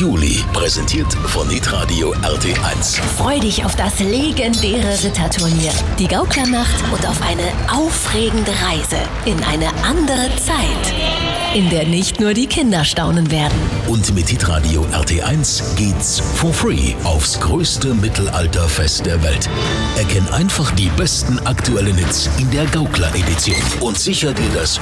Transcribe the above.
Juli. Präsentiert von Hitradio RT1. Freu dich auf das legendäre Ritterturnier, die Gauklernacht und auf eine aufregende Reise in eine andere Zeit, in der nicht nur die Kinder staunen werden. Und mit Hitradio RT1 geht's for free aufs größte Mittelalterfest der Welt. Erkenn einfach die besten aktuellen Hits in der Gaukler-Edition und sicher dir das